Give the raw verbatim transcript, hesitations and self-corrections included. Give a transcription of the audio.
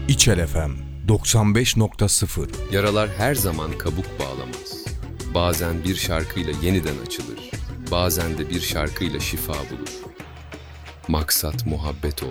İçel F M doksan beş nokta sıfır. Yaralar her zaman kabuk bağlamaz. Bazen bir şarkıyla yeniden açılır. Bazen de bir şarkıyla şifa bulur. Maksat muhabbet olsun.